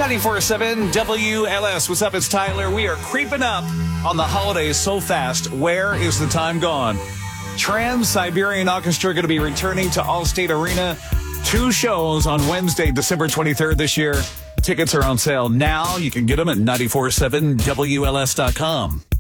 94.7 WLS. What's up? It's Tyler. We are creeping up on the holidays so fast. Where is the time gone? Trans-Siberian Orchestra going to be returning to Allstate Arena. 2 shows on Wednesday, December 23rd this year. Tickets are on sale now. You can get them at 94.7WLS.com.